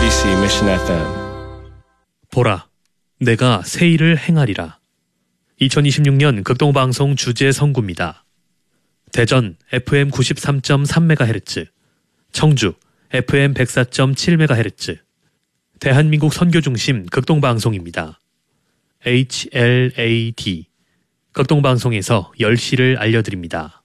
MBC Mission FM. 보라, 내가 새 일을 행하리라. 2026년 극동방송 주제 선구입니다. 대전 FM 93.3MHz, 청주 FM 104.7MHz, 대한민국 선교중심 극동방송입니다. HLAD, 극동방송에서 10시를 알려드립니다.